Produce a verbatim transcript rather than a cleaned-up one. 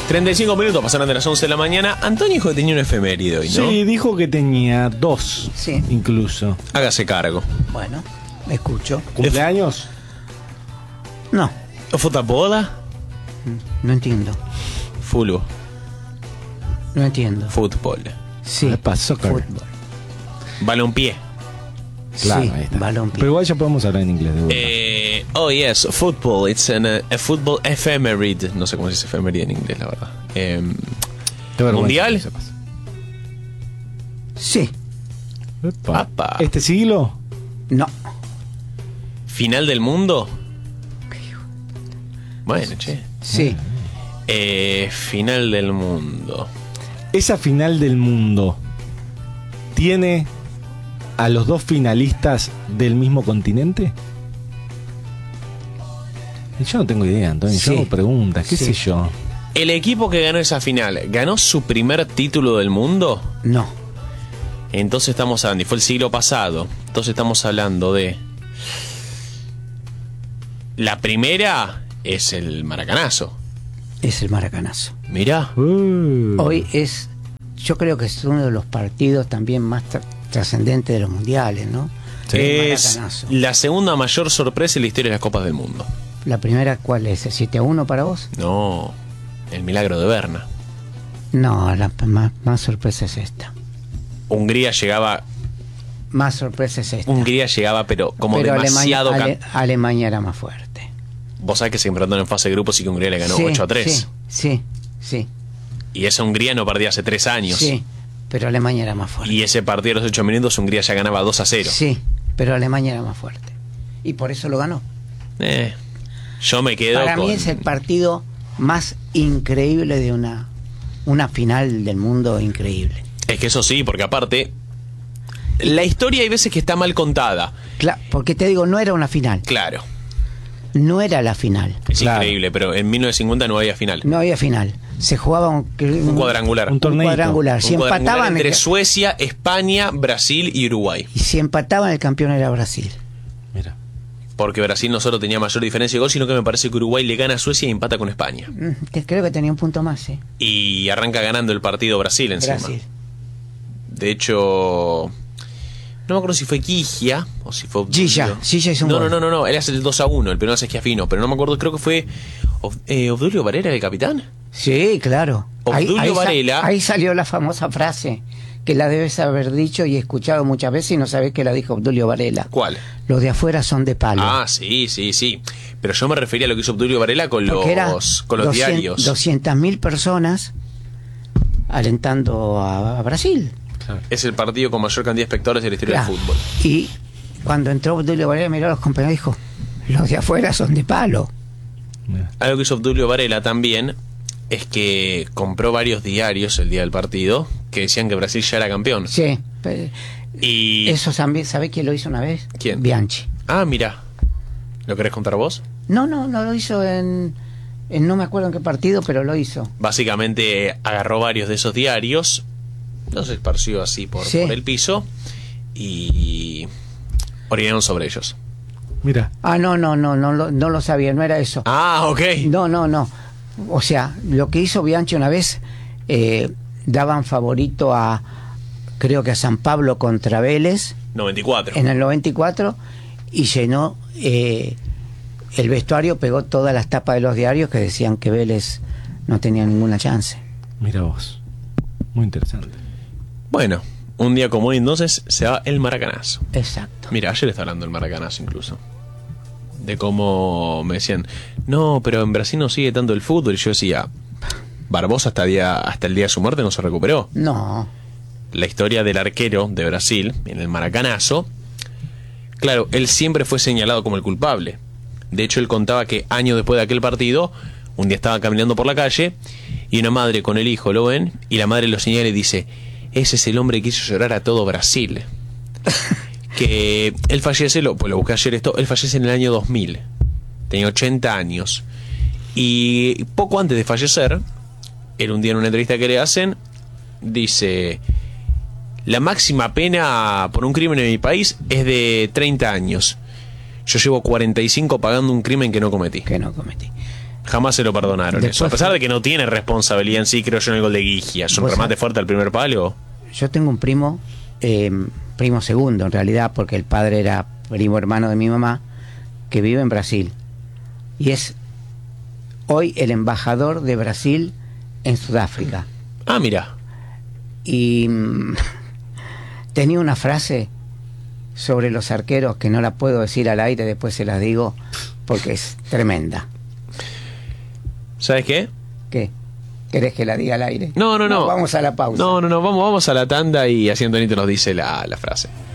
treinta y cinco minutos pasaron de las once de la mañana. Antonio dijo que tenía una efeméride hoy, ¿no? Sí, dijo que tenía dos. Sí. Incluso. Hágase cargo. Bueno, me escucho. ¿Cumpleaños? No, ¿Fútbol? no entiendo. Fútbol. No entiendo. Fútbol. Sí, Epa, soccer. fútbol. Balompié. Claro, Sí, ahí está. balón. Pero igual ya podemos hablar en inglés de vuelta. Eh, oh, yes, football. It's an, uh, a football ephemeride. No sé cómo se dice ephemeride en inglés, la verdad. Eh, Qué vergüenza ¿Mundial? que sepas. Sí, Epa. Apa. ¿Este siglo? no. ¿Final del mundo? Bueno, che. Sí, Eh, final del mundo. ¿Esa final del mundo tiene a los dos finalistas del mismo continente? Yo no tengo idea, Antonio. Sí. Yo hago preguntas, qué Sí. sé yo. ¿El equipo que ganó esa final ganó su primer título del mundo? no. Entonces estamos hablando, y fue el siglo pasado. Entonces estamos hablando de... La primera es el Maracanazo. Es el Maracanazo. Mirá. Uh. Hoy es, yo creo que es uno de los partidos también más tra- trascendentes de los mundiales, ¿no? El Es Maracanazo. la segunda mayor sorpresa en la historia de las Copas del Mundo. La primera, ¿cuál es? ¿El siete a uno para vos? No, el milagro de Berna. No, la p- más, más sorpresa es esta. Hungría llegaba, Más sorpresa es esta. Hungría llegaba, pero como Pero demasiado... Alemania, can- Ale- Alemania era más fuerte. Vos sabés que se enfrentaron en fase de grupos y que Hungría le ganó Sí, ocho a tres. Sí, sí, sí. Y esa Hungría no perdía hace tres años. Sí, pero Alemania era más fuerte. Y ese partido a los ocho minutos Hungría ya ganaba dos a cero. Sí, pero Alemania era más fuerte. Y por eso lo ganó. Eh, yo me quedo Para con... mí es el partido más increíble de una, una final del mundo increíble. Es que eso sí, porque aparte... La historia hay veces que está mal contada. Cla- porque te digo, no era una final. Claro, No era la final. es Claro. increíble, pero en mil novecientos cincuenta no había final. No había final. Se jugaba un, Un cuadrangular. Un Un torneito. cuadrangular. Si cuadrangular empataban, entre el, Suecia, España, Brasil y Uruguay. y si empataban, el campeón era Brasil. Mira. Porque Brasil no solo tenía mayor diferencia de gol, sino que me parece que Uruguay le gana a Suecia y empata con España. Mm, te- Creo que tenía un punto más, ¿eh? Y arranca ganando el partido Brasil encima. Brasil. De hecho, no me acuerdo si fue Quigia o si fue Obdulio. Gilla, Gilla hizo un No, gol. no, no, no, no, él hace el dos a uno, el primero hace Schiaffino, pero no me acuerdo, creo que fue Ob- eh, Obdulio Varela el capitán. Sí, claro. Obdulio ahí, sa- Varela. ahí salió la famosa frase que la debes haber dicho y escuchado muchas veces y no sabés que la dijo Obdulio Varela. ¿Cuál? Los de afuera son de palo. Ah, sí, sí, sí. Pero yo me refería a lo que hizo Obdulio Varela con Porque era los, con los diarios. doscientas mil personas alentando a, a Brasil. Es el partido con mayor cantidad de espectadores de la historia Claro. del fútbol. Y cuando entró Obdulio Varela, miró a los compañeros y dijo: los de afuera son de palo. Mira. Algo que hizo Obdulio Varela también es que compró varios diarios el día del partido que decían que Brasil ya era campeón. Sí. pe- Y... Eso también, ¿sabés quién lo hizo una vez? ¿Quién? Bianchi. Ah, mira. ¿Lo querés contar vos? No, no, no lo hizo en, en no me acuerdo en qué partido, pero lo hizo. Básicamente agarró varios de esos diarios, los esparció así por, Sí. por el piso y orinaron sobre ellos. Mira. Ah, no, no, no, no, lo- no lo sabía, no era eso. Ah, ok. No, no, no. O sea, lo que hizo Bianchi una vez, eh, daban favorito a, creo que a San Pablo contra Vélez noventa y cuatro. en el noventa y cuatro y llenó eh, el vestuario, pegó todas las tapas de los diarios que decían que Vélez no tenía ninguna chance. Mira vos. Muy interesante. Bueno, un día como hoy entonces se va el Maracanazo. Exacto. Mira, ayer está hablando del Maracanazo incluso. De cómo me decían, no, pero en Brasil no sigue tanto el fútbol. Y yo decía, Barbosa hasta, día, hasta el día de su muerte no se recuperó. No, La historia del arquero de Brasil en el Maracanazo, claro, él siempre fue señalado como el culpable. De hecho, él contaba que años después de aquel partido, un día estaba caminando por la calle y una madre con el hijo lo ven y la madre lo señala y dice: ese es el hombre que hizo llorar a todo Brasil. Que él fallece, lo, pues lo busqué ayer esto, él fallece en el año dos mil, tenía ochenta años, y poco antes de fallecer, él un día en una entrevista que le hacen dice: la máxima pena por un crimen en mi país es de treinta años. Yo llevo cuarenta y cinco pagando un crimen que no cometí. que no cometí. Jamás se lo perdonaron Después eso. A pesar fue- de que no tiene responsabilidad en sí, creo yo, en el gol de Guigia. Es un Vos remate sabés- fuerte al primer palo. Yo tengo un primo, eh, primo segundo en realidad, porque el padre era primo hermano de mi mamá, que vive en Brasil. Y es hoy el embajador de Brasil en Sudáfrica. Ah, mira. Y mm, tenía una frase sobre los arqueros que no la puedo decir al aire, después se las digo, porque es tremenda. ¿Sabes qué? ¿Qué? ¿Querés que la diga al aire? No, no, no. Vamos a la pausa. No, no, no. Vamos, vamos a la tanda y así Antonito nos dice la, la frase.